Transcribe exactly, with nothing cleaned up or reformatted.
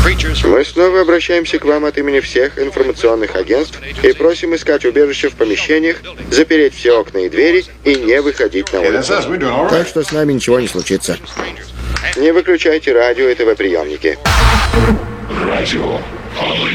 Мы снова обращаемся к вам от имени всех информационных агентств и просим искать убежище в помещениях, запереть все окна и двери и не выходить на улицу. Так что с нами ничего не случится. Не выключайте радио и ТВ-приемники. Радио.